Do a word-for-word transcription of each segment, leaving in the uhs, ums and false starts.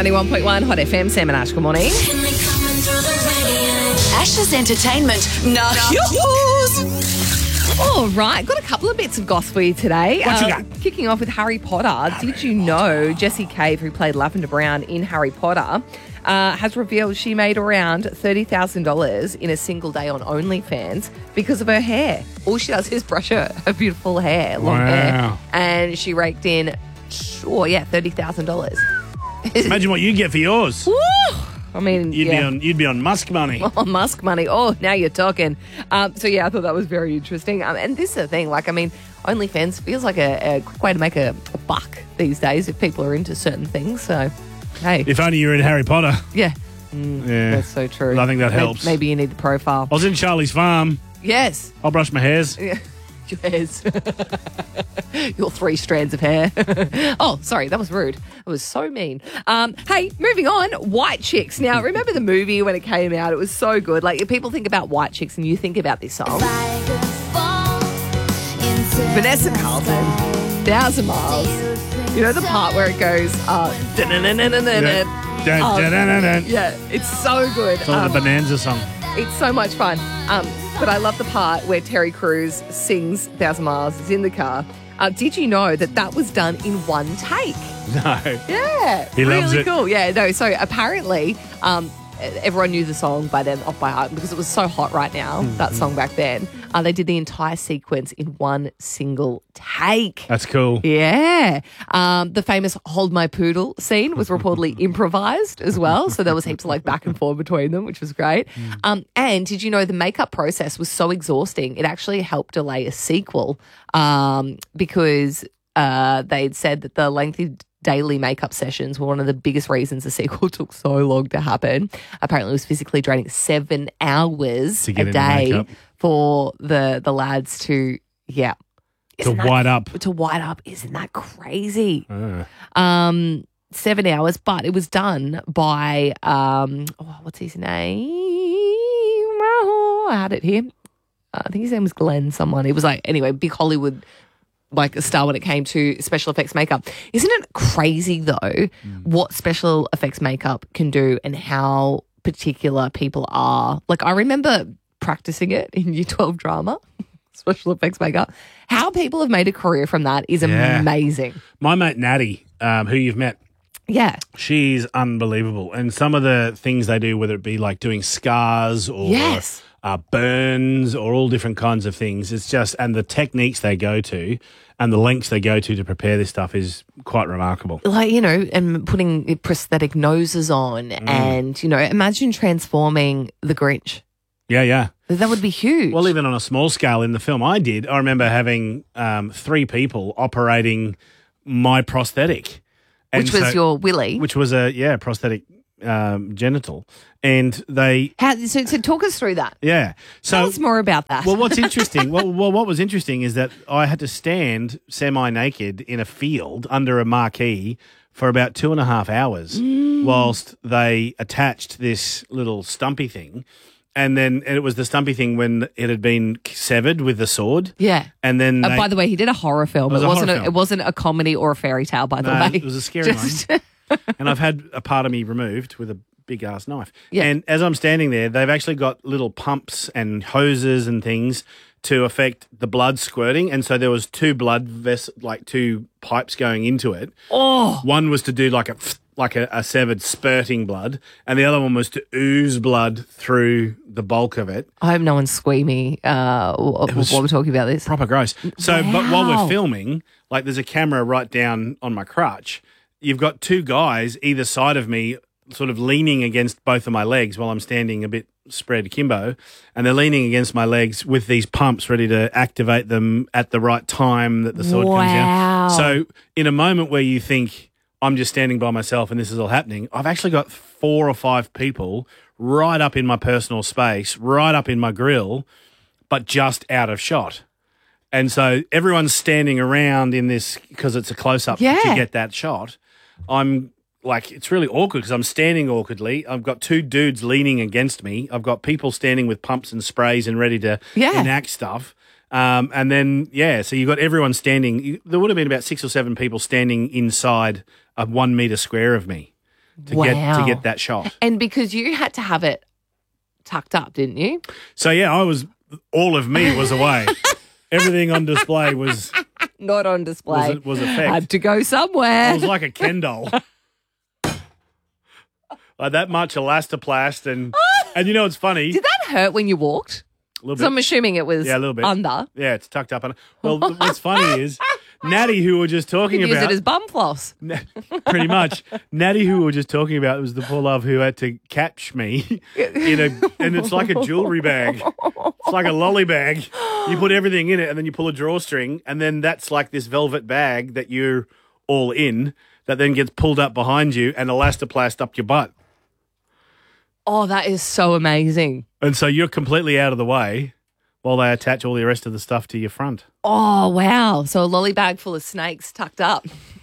ninety-one point one Hot F M. Sam and Ash, good morning. Ash's entertainment. Nah, yours. All right, got a couple of bits of gossip for you today. What you Uh, got? Kicking off with Harry Potter. Did you know Jessie Cave, who played Lavender Brown in Harry Potter, uh, has revealed she made around thirty thousand dollars in a single day on OnlyFans because of her hair. All she does is brush her, her beautiful hair, long hair, Wow. and she raked in, sure, yeah, thirty thousand dollars. Imagine what you get for yours. Woo! I mean, You'd yeah. be on. You'd be on Musk money. Oh, Musk money. Oh, now you're talking. Um, so, yeah, I thought that was very interesting. Um, and this is the thing. Like, I mean, OnlyFans feels like a, a quick way to make a, a buck these days if people are into certain things. So, hey. If only you were in Harry Potter. yeah. Yeah, That's so true. I think that Maybe- helps. Maybe you need the profile. I was in Charlie's farm. Yes. I'll brush my hairs. Yeah. Yes. Your three strands of hair. Oh, sorry, that was rude. That was so mean. Um, hey, moving on, White Chicks. Now, remember the movie when it came out? It was so good. Like, if people think about White Chicks and you think about this song. Vanessa Carlton, Thousand Miles. You know the part where it goes, uh, Dun, Oh, dun, dun, dun, dun. yeah, it's so good. It's like Um, the Bonanza song. it's so much fun. Um, but I love the part where Terry Crews sings Thousand Miles, is in the car. Uh, did you know that that was done in one take? No. Yeah. He really loves it. cool. Yeah, no, so apparently um, everyone knew the song by then off by heart because it was so hot right now, Mm-hmm. that song back then. Uh, they did the entire sequence in one single take. That's cool. Yeah. Um, the famous Hold My Poodle scene was reportedly improvised as well. So there was heaps of like back and forth between them, which was great. Um, and did you know the makeup process was so exhausting, it actually helped delay a sequel um, because uh, they'd said that the lengthy daily makeup sessions were one of the biggest reasons the sequel took so long to happen. Apparently it was physically draining seven hours To get a into day makeup. for the, the lads to, yeah. To Isn't that- white up. to white up. Isn't that crazy? Uh, Um, seven hours, but it was done by um, oh, what's his name? Oh, I had it here. Uh, I think his name was Glenn. Someone. It was like anyway, big Hollywood like a star when it came to special effects makeup. Isn't it crazy though what special effects makeup can do and how particular people are? Like I remember practicing it in Year twelve drama. Special effects makeup. How people have made a career from that is Yeah. amazing. my mate Natty, um, who you've met, Yeah. she's unbelievable. And some of the things they do, whether it be like doing scars or Yes. uh, burns or all different kinds of things, it's just, and the techniques they go to and the lengths they go to to prepare this stuff is quite remarkable. Like, you know, and putting prosthetic noses on and, you know, imagine transforming the Grinch. Yeah, yeah. That would be huge. Well, even on a small scale in the film I did, I remember having um, three people operating my prosthetic. And which was so- your Willy. Which was a, yeah, prosthetic um, genital. And they, How, so, so talk us through that. yeah. So, Tell us more about that. well, what's interesting, well, well, what was interesting is that I had to stand semi-naked in a field under a marquee for about two and a half hours whilst they attached this little stumpy thing. And then and it was the stumpy thing when it had been severed with the sword. yeah. And then Uh, they, by the way, he did a horror film. It was It, a wasn't. horror A, film. it wasn't a comedy or a fairy tale. By the No, way, it was a scary Just- one. And I've had a part of me removed with a big ass knife. Yeah. And as I'm standing there, they've actually got little pumps and hoses and things to affect the blood squirting. And so there was two blood ves- like two pipes going into it. Oh, One was to do like a like a, a severed spurting blood, and the other one was to ooze blood through the bulk of it. I hope no one's squeamy uh, w- was while we're talking about this. Proper gross. So, but while Wow. we're filming, like there's a camera right down on my crutch. You've got two guys either side of me, sort of leaning against both of my legs while I'm standing a bit spread akimbo, and they're leaning against my legs with these pumps ready to activate them at the right time that the sword comes Wow. down. So, in a moment where you think I'm just standing by myself and this is all happening, I've actually got four or five people right up in my personal space, right up in my grill, but just out of shot. And so everyone's standing around in this because it's a close-up Yeah. to get that shot. I'm like, it's really awkward because I'm standing awkwardly. I've got two dudes leaning against me. I've got people standing with pumps and sprays and ready to Yeah. enact stuff. Um, and then, yeah, so you've got everyone standing. You, there would have been about six or seven people standing inside a one metre square of me. to get to Wow. get that shot. And because you had to have it tucked up, didn't you? So yeah, I was all of me was away. Everything on display was Not on display. was, was effect. Had to go somewhere. I was like a Ken doll. Like that much elastoplast and and you know it's funny. Did that hurt when you walked? A little So I'm bit. assuming it was Yeah, a little bit. under. Yeah, it's tucked up. And well, what's funny is Natty, who we were just You talking could use about, it as bum floss. pretty much. Natty, who we were just talking about, was the poor love who had to catch me in a, and it's like a jewelry bag. It's like a lolly bag. You put everything in it, and then you pull a drawstring, and then that's like this velvet bag that you're all in. That then gets pulled up behind you and elastoplast up your butt, Oh, that is so amazing. and so you're completely out of the way while they attach all the rest of the stuff to your front. Oh, wow. So a lolly bag full of snakes tucked up.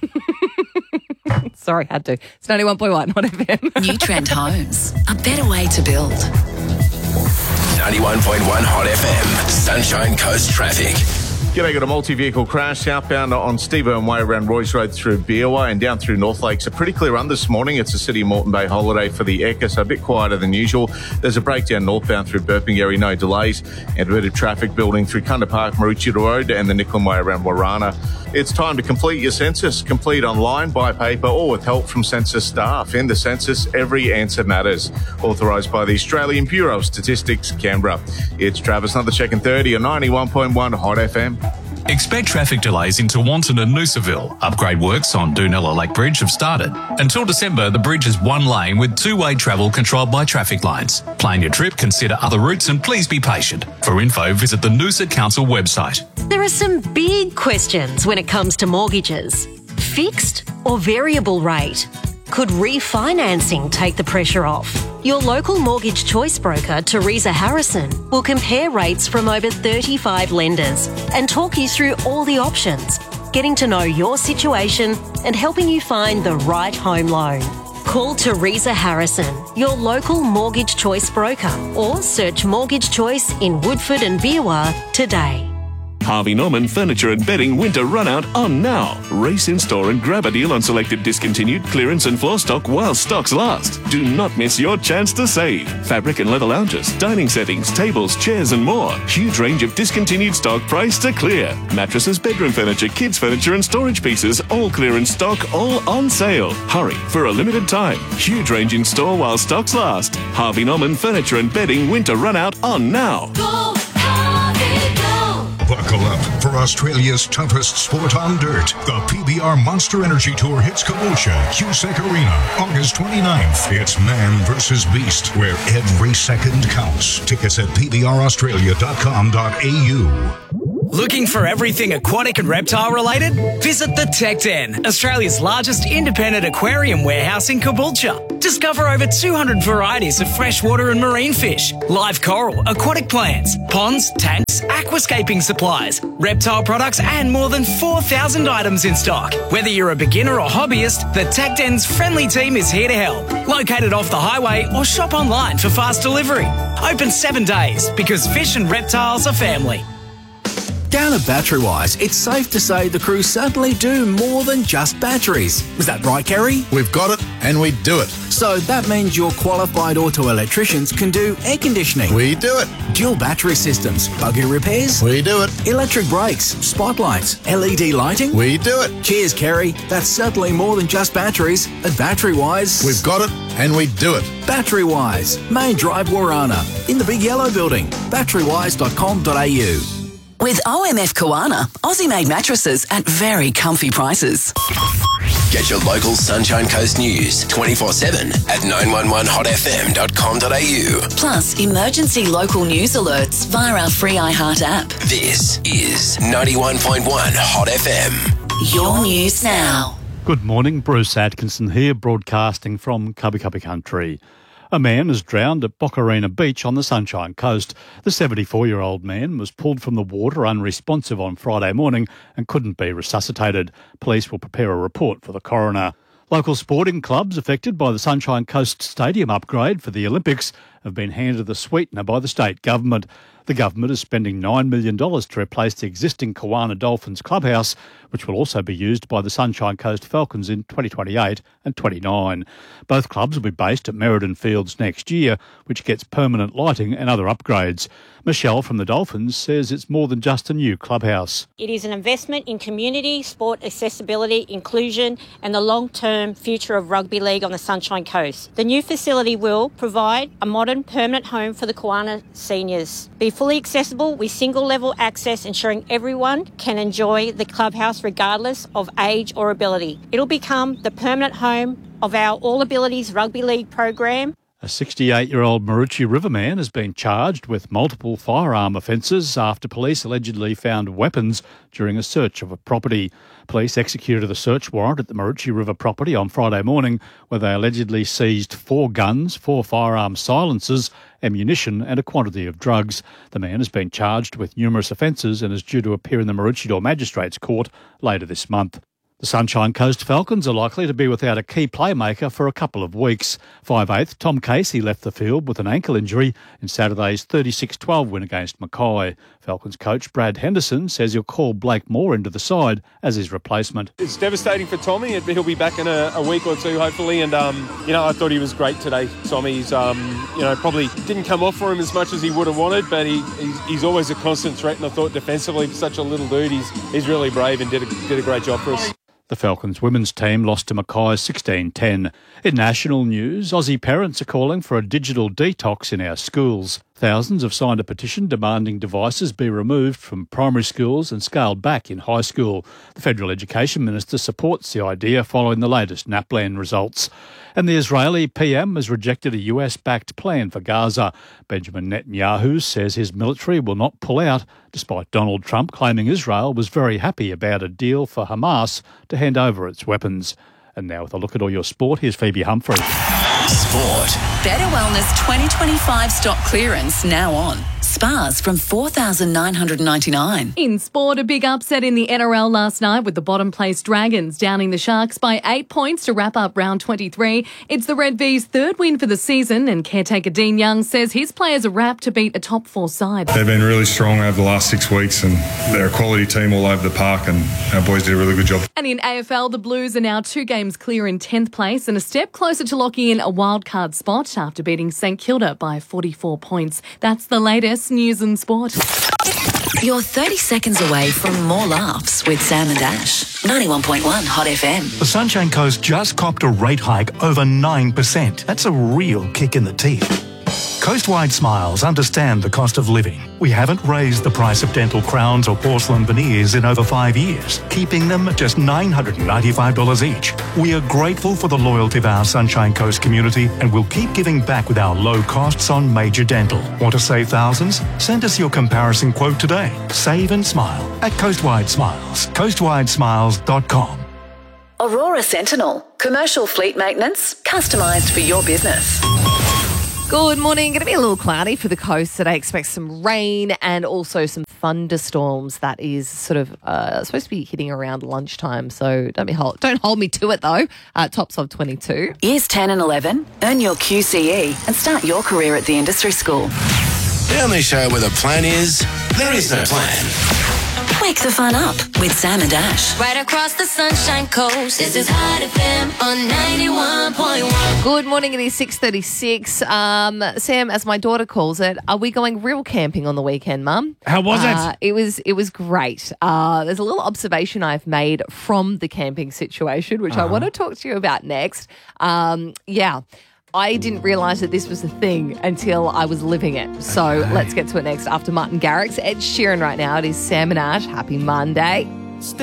Sorry, had to. It's ninety-one point one Hot F M. New Trend Homes. A better way to build. ninety-one point one Hot F M. Sunshine Coast traffic. G'day, got a multi-vehicle crash southbound on Steve Irwin Way around Royce Road through Beerwah and down through North Lakes. A pretty clear run this morning. It's a City of Moreton Bay holiday for the Ekka, so a bit quieter than usual. There's a breakdown northbound through Burpengary, no delays, and a bit of traffic building through Kunda Park, Maroochydore Road and the Nicklin Way around Warana. It's time to complete your census. Complete online, by paper or with help from census staff. In the census, every answer matters. Authorised by the Australian Bureau of Statistics, Canberra. It's Travis Another and thirty on ninety-one point one Hot F M. Expect traffic delays into Wanton and Noosaville. Upgrade works on Doonella Lake Bridge have started. Until December, the bridge is one lane with two-way travel controlled by traffic lights. Plan your trip, consider other routes and please be patient. For info, visit the Noosa Council website. There are some big questions when it comes to mortgages. Fixed or variable rate? Could refinancing take the pressure off? Your local mortgage choice broker, Teresa Harrison, will compare rates from over thirty-five lenders and talk you through all the options, getting to know your situation and helping you find the right home loan. Call Teresa Harrison, your local mortgage choice broker, or search Mortgage Choice in Woodford and Beerwah today. Harvey Norman Furniture and Bedding Winter Runout on now. Race in store and grab a deal on selected discontinued clearance and floor stock while stocks last. Do not miss your chance to save. Fabric and leather lounges, dining settings, tables, chairs and more. Huge range of discontinued stock priced to clear. Mattresses, bedroom furniture, kids furniture and storage pieces, all clearance stock, all on sale. Hurry for a limited time. Huge range in store while stocks last. Harvey Norman Furniture and Bedding Winter Runout on now. Buckle up for Australia's toughest sport on dirt. The P B R Monster Energy Tour hits Caboolture, Cusack Arena, August twenty-ninth. It's man versus beast, where every second counts. Tickets at p b r australia dot com dot a u. Looking for everything aquatic and reptile related? Visit the Tech Den, Australia's largest independent aquarium warehouse in Caboolture. Discover over two hundred varieties of freshwater and marine fish, live coral, aquatic plants, ponds, tanks, aquascaping supplies, reptile products and more than four thousand items in stock. Whether you're a beginner or hobbyist, the Tech Den's friendly team is here to help. Located off the highway or shop online for fast delivery. Open seven days because fish and reptiles are family. Down at Batterywise, it's safe to say the crew certainly do more than just batteries. Is that right, Kerry? We've got it, and we do it. So that means your qualified auto electricians can do air conditioning. We do it. Dual battery systems, buggy repairs. We do it. Electric brakes, spotlights, L E D lighting. We do it. Cheers, Kerry. That's certainly more than just batteries. At Batterywise, we've got it, and we do it. Batterywise, Main Drive, Warana, in the Big Yellow Building. batterywise dot com dot a u. With O M F Koana, Aussie-made mattresses at very comfy prices. Get your local Sunshine Coast news twenty-four seven at nine one one hot f m dot com dot a u. Plus, emergency local news alerts via our free iHeart app. This is ninety-one point one Hot F M. Your news now. Good morning, Bruce Atkinson here, broadcasting from Cubby Cubby Country. A man is drowned at Boccarina Beach on the Sunshine Coast. The seventy-four-year-old man was pulled from the water unresponsive on Friday morning and couldn't be resuscitated. Police will prepare a report for the coroner. Local sporting clubs affected by the Sunshine Coast Stadium upgrade for the Olympics have been handed the sweetener by the state government. The government is spending nine million dollars to replace the existing Kawana Dolphins clubhouse, which will also be used by the Sunshine Coast Falcons in twenty twenty-eight and twenty-nine. Both clubs will be based at Merredin Fields next year, which gets permanent lighting and other upgrades. Michelle from the Dolphins says it's more than just a new clubhouse. It is an investment in community, sport accessibility, inclusion and the long-term future of rugby league on the Sunshine Coast. The new facility will provide a modern permanent home for the Kawana seniors, be fully accessible with single-level access, ensuring everyone can enjoy the clubhouse regardless of age or ability. It'll become the permanent home of our All Abilities Rugby League program. A sixty-eight-year-old Maroochy River man has been charged with multiple firearm offences after police allegedly found weapons during a search of a property. Police executed a search warrant at the Maroochy River property on Friday morning, where they allegedly seized four guns, four firearm silencers, ammunition and a quantity of drugs. The man has been charged with numerous offences and is due to appear in the Maroochydore Magistrates Court later this month. The Sunshine Coast Falcons are likely to be without a key playmaker for a couple of weeks. five-eighth Tom Casey left the field with an ankle injury in Saturday's thirty-six twelve win against Mackay. Falcons coach Brad Henderson says he'll call Blake Moore into the side as his replacement. It's devastating for Tommy. He'll be back in a, a week or two, hopefully. And, um, you know, I thought he was great today. Tommy's, um, you know, probably didn't come off for him as much as he would have wanted, but he, he's, he's always a constant threat. And I thought defensively, for such a little dude, he's, he's really brave and did a, did a great job for us. The Falcons women's team lost to Mackay sixteen ten. In national news, Aussie parents are calling for a digital detox in our schools. Thousands have signed a petition demanding devices be removed from primary schools and scaled back in high school. The Federal Education Minister supports the idea following the latest NAPLAN results. And the Israeli P M has rejected a U S-backed plan for Gaza. Benjamin Netanyahu says his military will not pull out, despite Donald Trump claiming Israel was very happy about a deal for Hamas to hand over its weapons. And now with a look at all your sport, here's Phoebe Humphrey. Sport. Better Wellness twenty twenty-five stock clearance now on. Spas from four thousand nine hundred ninety-nine dollars. In sport, a big upset in the N R L last night with the bottom place Dragons downing the Sharks by eight points to wrap up round twenty-three. It's the Red V's third win for the season, and caretaker Dean Young says his players are wrapped to beat a top four side. They've been really strong over the last six weeks and they're a quality team all over the park, and our boys did a really good job. And in A F L, the Blues are now two games clear in tenth place and a step closer to locking in a wildcard spot after beating St Kilda by forty-four points. That's the latest news and sport. You're thirty seconds away from more laughs with Sam and Ash. ninety-one point one Hot F M. The Sunshine Coast just copped a rate hike over nine percent. That's a real kick in the teeth. Coastwide Smiles understand the cost of living. We haven't raised the price of dental crowns or porcelain veneers in over five years, keeping them at just nine hundred ninety-five dollars each. We are grateful for the loyalty of our Sunshine Coast community and will keep giving back with our low costs on major dental. Want to save thousands? Send us your comparison quote today. Save and smile at Coastwide Smiles. coastwide smiles dot com. Aurora Sentinel. Commercial fleet maintenance, customised for your business. Good morning. Going to be a little cloudy for the coast today. Expect some rain and also some thunderstorms. That is sort of uh, supposed to be hitting around lunchtime. So don't be hold, don't hold me to it though. Uh, tops of twenty-two. Years ten and eleven. Earn your Q C E and start your career at the industry school. The only show where the plan is there is no plan. Wake the fun up with Sam and Ash. Right across the Sunshine Coast. This is Hot F M on ninety-one point one. Good morning. It is six thirty-six. Um, Sam, as my daughter calls it, are we going real camping on the weekend, Mum? How was uh, it? It was it was great. Uh, there's a little observation I've made from the camping situation, which uh-huh. I want to talk to you about next. Um, yeah. I didn't realise that this was a thing until I was living it. So okay. Let's get to it next after Martin Garrix. Ed Sheeran right now. It is Sam and Ash. Happy Monday.